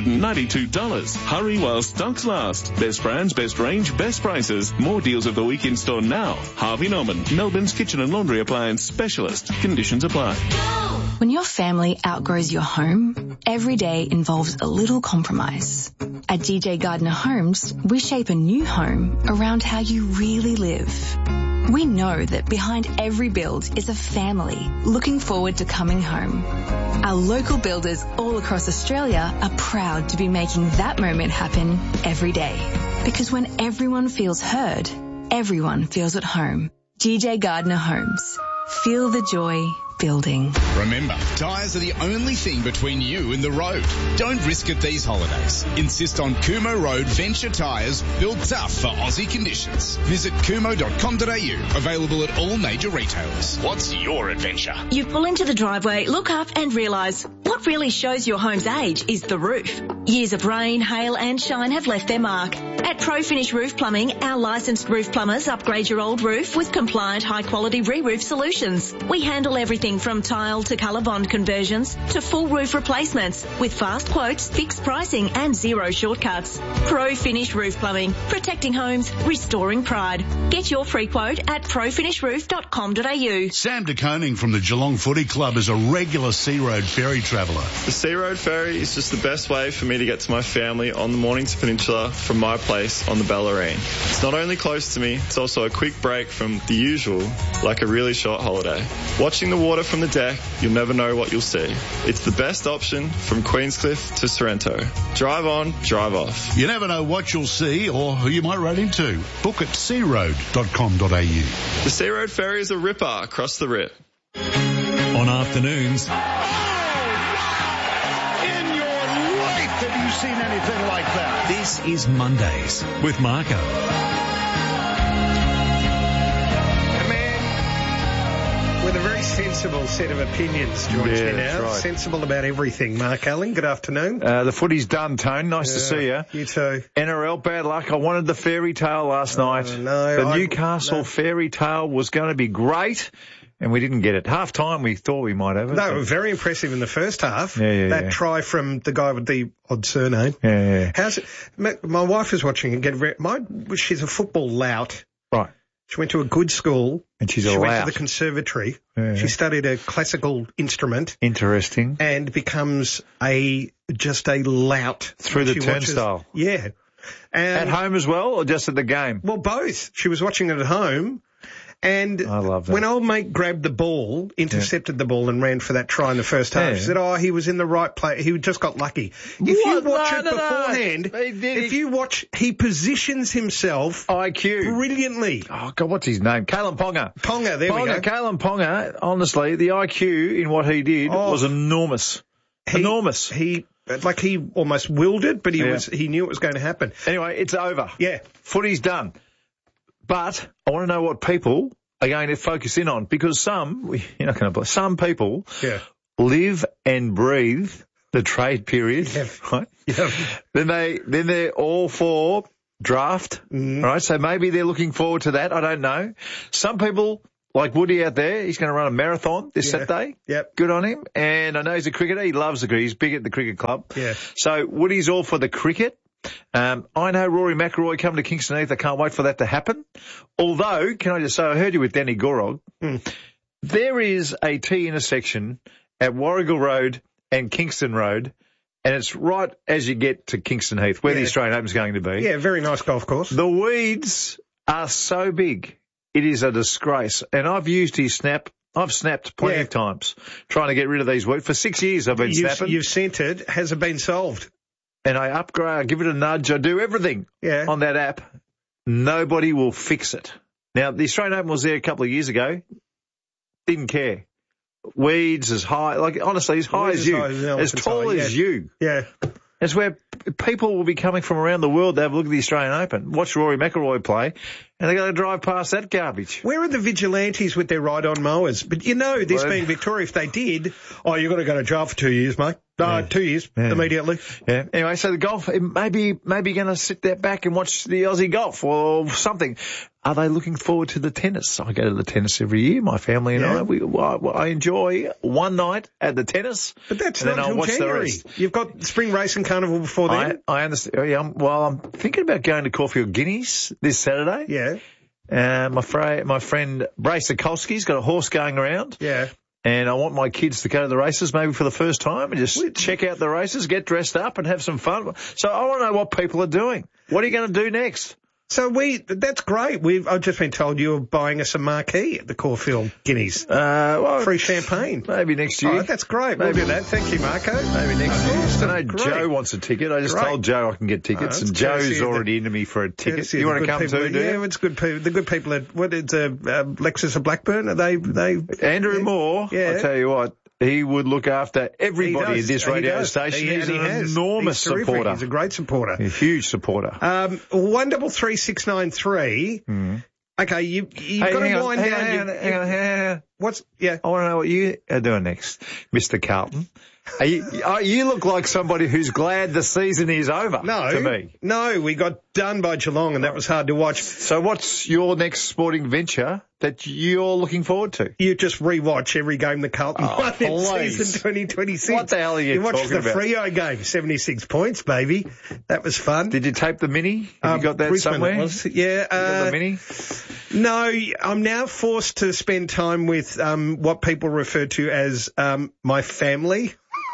[SPEAKER 24] $492. Hurry while stocks last. Best brands, best range, best prices. More deals of the week in store now. Harvey Norman, Melbourne's kitchen and laundry appliance specialist. Conditions apply.
[SPEAKER 11] When your family outgrows your home, every day involves a little compromise. At DJ Gardner Homes, we shape a new home around how you really live. We know that behind every build is a family looking forward to coming home. Our local builders all across Australia are proud to be making that moment happen every day. Because when everyone feels heard, everyone feels at home. DJ Gardner Homes. Feel the joy building.
[SPEAKER 12] Remember, tyres are the only thing between you and the road. Don't risk it these holidays. Insist on Kumo Road Venture tyres, built tough for Aussie conditions. Visit kumo.com.au, available at all major retailers. What's your adventure?
[SPEAKER 22] You pull into the driveway, look up and realise what really shows your home's age is the roof. Years of rain, hail and shine have left their mark. At Pro Finish Roof Plumbing, our licensed roof plumbers upgrade your old roof with compliant high-quality re-roof solutions. We handle everything from tile to colour bond conversions to full roof replacements with fast quotes, fixed pricing and zero shortcuts. Pro Finish Roof Plumbing, protecting homes, restoring pride. Get your free quote at profinishroof.com.au.
[SPEAKER 13] Sam de Koning from the Geelong Footy Club is a regular Sea Road ferry traveller.
[SPEAKER 16] The Sea Road ferry is just the best way for me to get to my family on the Mornington Peninsula from my place on the Bellarine. It's not only close to me, it's also a quick break from the usual, like a really short holiday. Watching the water from the deck, you'll never know what you'll see. It's the best option from Queenscliff to Sorrento. Drive on, drive off.
[SPEAKER 13] You never know what you'll see or who you might run into. Book at searoad.com.au.
[SPEAKER 16] The Sea Road ferry is a ripper across the rip.
[SPEAKER 5] On afternoons.
[SPEAKER 13] In your life have you seen anything like that?
[SPEAKER 5] This is Mondays with Marco.
[SPEAKER 15] With a very sensible set of opinions joins me now.
[SPEAKER 17] Right.
[SPEAKER 15] Sensible about everything. Mark Allen, good afternoon.
[SPEAKER 17] The footy's done, Tone. Nice to see you.
[SPEAKER 15] You too.
[SPEAKER 17] NRL, bad luck. I wanted the fairy tale last night. The Newcastle fairy tale was going to be great, and we didn't get it. Half time, we thought we might have it.
[SPEAKER 15] No, very impressive in the first half.
[SPEAKER 17] That
[SPEAKER 15] try from the guy with the odd surname. How's it? My wife is watching it. She's a football lout.
[SPEAKER 17] Right.
[SPEAKER 15] She went to a good school.
[SPEAKER 17] And she
[SPEAKER 15] went to the conservatory. She studied a classical instrument.
[SPEAKER 17] Interesting.
[SPEAKER 15] And becomes just a lout.
[SPEAKER 17] Through the turnstile.
[SPEAKER 15] Yeah.
[SPEAKER 17] At home as well, or just at the game?
[SPEAKER 15] Well, both. She was watching it at home. And
[SPEAKER 17] I love that.
[SPEAKER 15] When old mate grabbed the ball, intercepted the ball and ran for that try in the first half, he said, he was in the right place. He just got lucky. If you watch it beforehand, if you watch, he positions himself
[SPEAKER 17] IQ
[SPEAKER 15] brilliantly.
[SPEAKER 17] Oh, God, what's his name? Kalen Ponga.
[SPEAKER 15] Ponga, there we go.
[SPEAKER 17] Kalen Ponga, honestly, the IQ in what he did was enormous. Enormous.
[SPEAKER 15] He almost willed it, but he knew it was going to happen.
[SPEAKER 17] Anyway, it's over.
[SPEAKER 15] Yeah.
[SPEAKER 17] Footy's done. But I want to know what people are going to focus in on, because some people live and breathe the trade period, right? Yeah. Then they're all for draft, right? So maybe they're looking forward to that. I don't know. Some people, like Woody out there, he's going to run a marathon this Saturday.
[SPEAKER 15] Yep.
[SPEAKER 17] Good on him. And I know he's a cricketer. He loves the cricket. He's big at the cricket club.
[SPEAKER 15] Yeah.
[SPEAKER 17] So Woody's all for the cricket. I know Rory McIlroy coming to Kingston Heath. I can't wait for that to happen. Although, can I just say, I heard you with Danny Gorog. There is a T intersection at Warrigal Road and Kingston Road, and it's right as you get to Kingston Heath, where the Australian Open's going to be.
[SPEAKER 15] Yeah, very nice golf course.
[SPEAKER 17] The weeds are so big, it is a disgrace. And I've used his snap. I've snapped plenty of times trying to get rid of these weeds. For 6 years I've been snapping.
[SPEAKER 15] You've sent it. Has it been solved?
[SPEAKER 17] And I upgrade, I give it a nudge, I do everything on that app. Nobody will fix it. Now, the Australian Open was there a couple of years ago. Didn't care. Weeds as high, honestly, as high as you. As tall as you.
[SPEAKER 15] Yeah.
[SPEAKER 17] It's where people will be coming from around the world to have a look at the Australian Open, watch Rory McIlroy play, and they're going to drive past that garbage.
[SPEAKER 15] Where are the vigilantes with their ride-on mowers? But this being Victoria, if they did, you've got to go to jail for 2 years, mate. 2 years, immediately.
[SPEAKER 17] Yeah. Anyway, so the golf, maybe going to sit there back and watch the Aussie golf or something. Are they looking forward to the tennis? I go to the tennis every year. My family and I enjoy one night at the tennis.
[SPEAKER 15] But that's not until January. You've got Spring Racing Carnival before then.
[SPEAKER 17] I understand. I'm thinking about going to Caulfield Guineas this Saturday.
[SPEAKER 15] Yeah.
[SPEAKER 17] My friend Brace Sikorski's got a horse going around.
[SPEAKER 15] Yeah.
[SPEAKER 17] And I want my kids to go to the races maybe for the first time and just check out the races, get dressed up and have some fun. So I want to know what people are doing. What are you going to do next?
[SPEAKER 15] So that's great. I've just been told you're buying us a marquee at the Caulfield Guineas. Free champagne.
[SPEAKER 17] Maybe next year.
[SPEAKER 15] Oh, that's great. We'll do that. Thank you, Marco.
[SPEAKER 17] Maybe next year. I know Joe wants a ticket. I just told Joe I can get tickets, and Joe's already into me for a ticket. You want to come too, do you?
[SPEAKER 15] Yeah, it's good people. The good people at, Lexus of Blackburn? Are they?
[SPEAKER 17] Andrew Moore, I'll tell you what. He would look after everybody at this radio station. He's an enormous supporter.
[SPEAKER 15] He's a great supporter.
[SPEAKER 17] A huge supporter.
[SPEAKER 15] 133693. Okay, you've got to wind down.
[SPEAKER 17] Hang on.
[SPEAKER 15] What's,
[SPEAKER 17] I want to know what you are doing next, Mr. Carlton. You look like somebody who's glad the season is over. To me.
[SPEAKER 15] No, we got done by Geelong and that was hard to watch.
[SPEAKER 17] So what's your next sporting venture that you're looking forward to?
[SPEAKER 15] You just rewatch every game the Carlton won in season 2026.
[SPEAKER 17] What the hell are you talking about?
[SPEAKER 15] You watched the Freo game, 76 points, baby. That was fun.
[SPEAKER 17] Did you tape the mini? Have you got that
[SPEAKER 15] Brisbane
[SPEAKER 17] somewhere?
[SPEAKER 15] Yeah.
[SPEAKER 17] You got the mini?
[SPEAKER 15] No, I'm now forced to spend time with what people refer to as my family.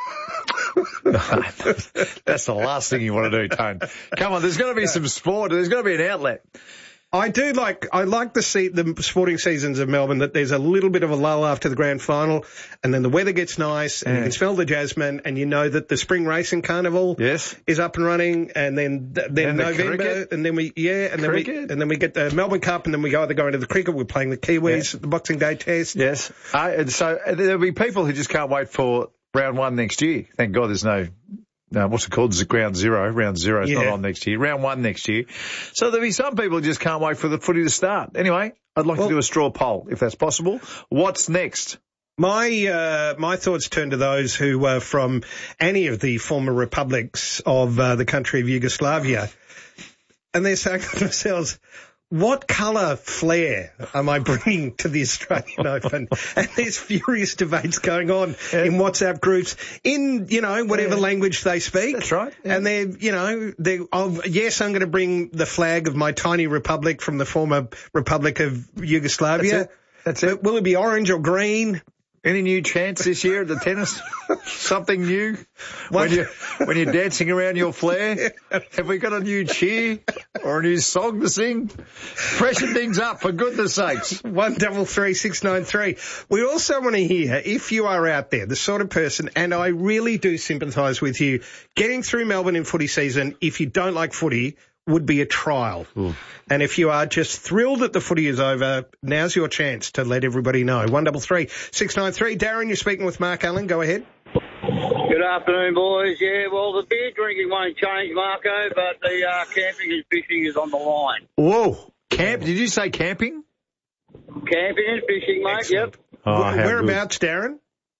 [SPEAKER 17] That's the last thing you want to do, Tone. Come on, there's got to be some sport. There's got to be an outlet.
[SPEAKER 15] I like the sporting seasons of Melbourne, that there's a little bit of a lull after the grand final, and then the weather gets nice, and you can smell the jasmine, and you know that the Spring Racing Carnival is up and running, and then November, and then we get the Melbourne Cup, and then we either go into the cricket. We're playing the Kiwis at the Boxing Day Test.
[SPEAKER 17] Yes, and so there'll be people who just can't wait for round one next year. Thank God there's no, what's it called? Round zero. Round zero is not on next year. Round one next year. So there'll be some people who just can't wait for the footy to start. Anyway, I'd like to do a straw poll, if that's possible. What's next?
[SPEAKER 15] My thoughts turn to those who were from any of the former republics of the country of Yugoslavia. And they're saying to themselves, what colour flair am I bringing to the Australian Open? And there's furious debates going on in WhatsApp groups in, whatever language they speak.
[SPEAKER 17] That's right. Yeah.
[SPEAKER 15] And yes, I'm going to bring the flag of my tiny republic from the former Republic of Yugoslavia.
[SPEAKER 17] That's it.
[SPEAKER 15] But will it be orange or green?
[SPEAKER 17] Any new chants this year at the tennis? Something new? When you're dancing around your flare? Have we got a new cheer or a new song to sing? Freshen things up, for goodness sakes.
[SPEAKER 15] 133693. We also want to hear, if you are out there, the sort of person, and I really do sympathise with you, getting through Melbourne in footy season, if you don't like footy, would be a trial.
[SPEAKER 17] Ooh.
[SPEAKER 15] And if you are just thrilled that the footy is over, now's your chance to let everybody know. 133693. Darren, you're speaking with Mark Allen. Go ahead.
[SPEAKER 14] Good afternoon, boys. Yeah, well, the beer drinking won't change, Marco, but the camping and fishing is on the line.
[SPEAKER 17] Whoa. Did you say camping?
[SPEAKER 14] Camping and fishing, mate,
[SPEAKER 15] Excellent.
[SPEAKER 14] Yep.
[SPEAKER 17] Oh,
[SPEAKER 15] whereabouts, Darren?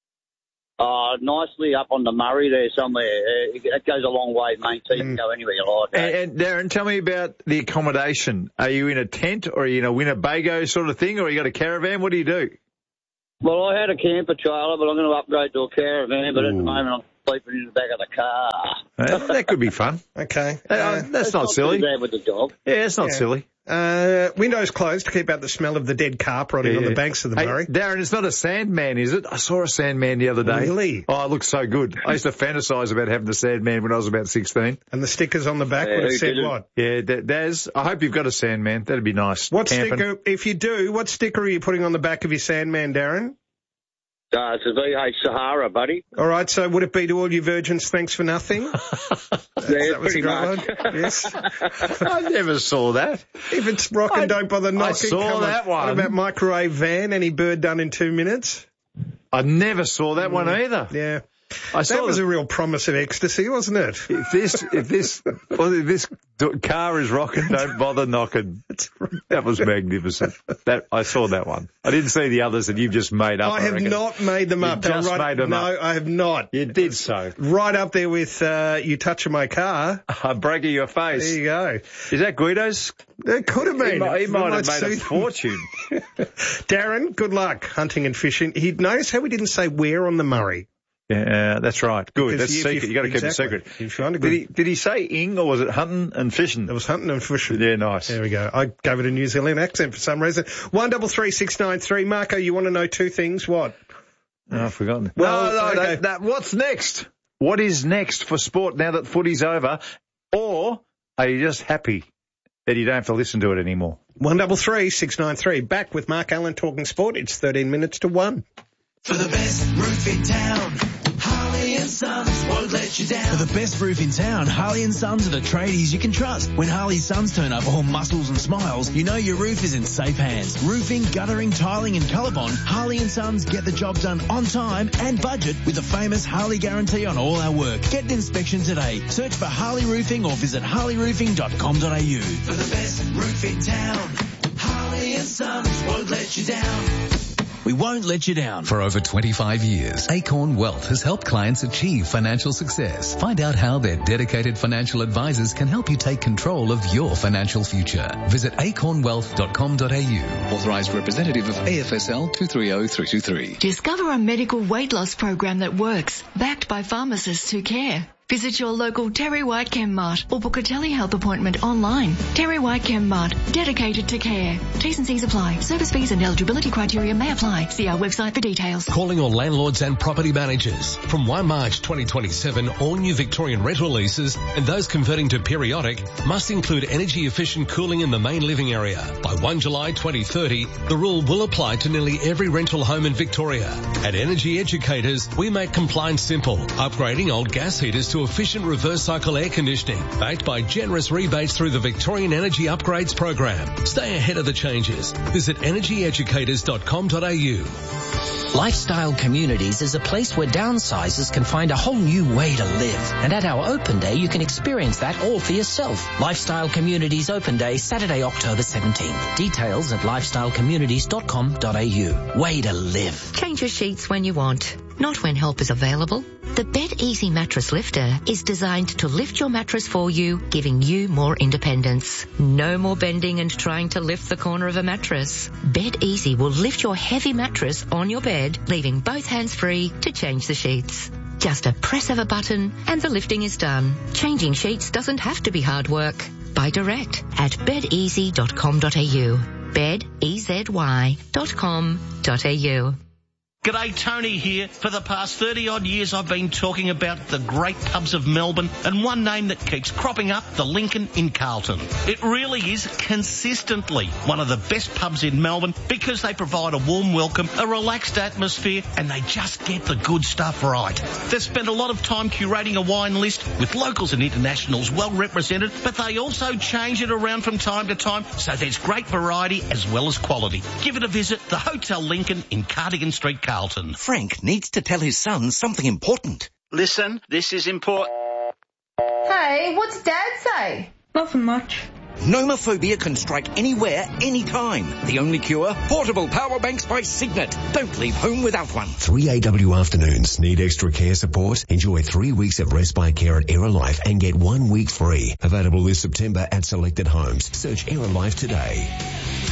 [SPEAKER 14] Nicely up on the Murray there somewhere. It goes a long way, mate, so you can go anywhere you like.
[SPEAKER 17] And Darren, tell me about the accommodation. Are you in a tent or are you in a Winnebago sort of thing, or you got a caravan? What do you do?
[SPEAKER 14] Well, I had a camper trailer, but I'm going to upgrade to a caravan, but at the moment I'm sleeping in the back of the car.
[SPEAKER 17] That could be fun.
[SPEAKER 15] Okay.
[SPEAKER 17] That's not silly.
[SPEAKER 14] Too bad with the dog.
[SPEAKER 17] Yeah, it's not silly.
[SPEAKER 15] Windows closed to keep out the smell of the dead carp rotting on the banks of the Murray.
[SPEAKER 17] Darren, it's not a Sandman, is it? I saw a Sandman the other day.
[SPEAKER 15] Really?
[SPEAKER 17] Oh, it looks so good. I used to fantasise about having the Sandman when I was about 16.
[SPEAKER 15] And the stickers on the back would have said what?
[SPEAKER 17] Yeah, Daz, I hope you've got a Sandman. That'd be nice.
[SPEAKER 15] What sticker, if you do, what sticker are you putting on the back of your Sandman, Darren?
[SPEAKER 14] It's a VH Sahara, buddy.
[SPEAKER 15] All right, so would it be to all you virgins, thanks for nothing?
[SPEAKER 14] Yeah, pretty much.
[SPEAKER 15] Yes.
[SPEAKER 17] I never saw that.
[SPEAKER 15] If it's rocking, don't bother knocking.
[SPEAKER 17] I saw that one.
[SPEAKER 15] What about microwave van? Any bird done in 2 minutes?
[SPEAKER 17] I never saw that one either.
[SPEAKER 15] Yeah. That was a real promise of ecstasy, wasn't it?
[SPEAKER 17] If this car is rocking, don't bother knocking. That was magnificent. I saw that one. I didn't see the others that you've just made up.
[SPEAKER 15] I have not made them up.
[SPEAKER 17] You just made them up.
[SPEAKER 15] No, I have not.
[SPEAKER 17] You did so.
[SPEAKER 15] Right up there with You Touching My Car.
[SPEAKER 17] I'm breaking your face.
[SPEAKER 15] There you go.
[SPEAKER 17] Is that Guido's?
[SPEAKER 15] It could have been.
[SPEAKER 17] He might have made a fortune.
[SPEAKER 15] Darren, good luck hunting and fishing. Notice how we didn't say where on the Murray.
[SPEAKER 17] Yeah, that's right. Good.
[SPEAKER 15] Because
[SPEAKER 17] that's secret. You got to keep it secret. Did he say ing or was it hunting and fishing?
[SPEAKER 15] It was hunting and fishing.
[SPEAKER 17] Yeah, nice.
[SPEAKER 15] There we go. I gave it a New Zealand accent for some reason. 133693. Marco, you want to know two things? What?
[SPEAKER 17] Oh, I've forgotten.
[SPEAKER 15] Well,
[SPEAKER 17] no, what's next? What is next for sport now that footy's over? Or are you just happy that you don't have to listen to it anymore?
[SPEAKER 15] 133693. Back with Mark Allen talking sport. It's 13 minutes to 1.
[SPEAKER 18] For the best roof in town, Harley & Sons won't let you down.
[SPEAKER 19] For the best roof in town, Harley & Sons are the tradies you can trust. When Harley & Sons turn up all muscles and smiles, you know your roof is in safe hands. Roofing, guttering, tiling and ColourBond, Harley & Sons get the job done on time and budget with the famous Harley guarantee on all our work. Get an inspection today. Search for Harley Roofing or visit harleyroofing.com.au.
[SPEAKER 18] For the best roof in town, Harley & Sons won't let you down.
[SPEAKER 19] We won't let you down.
[SPEAKER 20] For over 25 years, Acorn Wealth has helped clients achieve financial success. Find out how their dedicated financial advisors can help you take control of your financial future. Visit acornwealth.com.au. Authorised representative of AFSL 230323.
[SPEAKER 11] Discover a medical weight loss program that works, backed by pharmacists who care. Visit your local Terry White Chem Mart or book a telehealth appointment online. Terry White Chem Mart, dedicated to care. T's and C's apply. Service fees and eligibility criteria may apply. See our website for details.
[SPEAKER 21] Calling all landlords and property managers. From 1 March 2027, all new Victorian rental leases and those converting to periodic must include energy efficient cooling in the main living area. By 1 July 2030, the rule will apply to nearly every rental home in Victoria. At Energy Educators, we make compliance simple, upgrading old gas heaters to efficient reverse cycle air conditioning, backed by generous rebates through the Victorian Energy Upgrades program. Stay ahead of the changes. Visit energyeducators.com.au.
[SPEAKER 23] Lifestyle Communities is a place where downsizers can find a whole new way to live. And at our open day, you can experience that all for yourself. Lifestyle Communities Open Day, Saturday, October 17th. Details at lifestylecommunities.com.au. Way to live.
[SPEAKER 26] Change your sheets when you want, not when help is available. The Bed Easy Mattress Lifter is designed to lift your mattress for you, giving you more independence. No more bending and trying to lift the corner of a mattress. Bed Easy will lift your heavy mattress on your bed, leaving both hands free to change the sheets. Just a press of a button and the lifting is done. Changing sheets doesn't have to be hard work. Buy direct at bedeasy.com.au. bedeasy.com.au.
[SPEAKER 1] G'day, Tony here. For the past 30-odd years, I've been talking about the great pubs of Melbourne, and one name that keeps cropping up, the Lincoln in Carlton. It really is consistently one of the best pubs in Melbourne because they provide a warm welcome, a relaxed atmosphere, and they just get the good stuff right. They've spent a lot of time curating a wine list with locals and internationals well represented, but they also change it around from time to time, so there's great variety as well as quality. Give it a visit, the Hotel Lincoln in Cardigan Street, Carlton.
[SPEAKER 2] Frank needs to tell his son something important.
[SPEAKER 3] Listen, this is important.
[SPEAKER 4] Hey, what's Dad say? Nothing much.
[SPEAKER 2] Nomophobia can strike anywhere, anytime. The only cure? Portable power banks by Signet. Don't leave home without one.
[SPEAKER 5] 3AW afternoons. Need extra care support? Enjoy 3 weeks of respite care at Era Life and get 1 week free. Available this September at selected homes. Search Era Life today.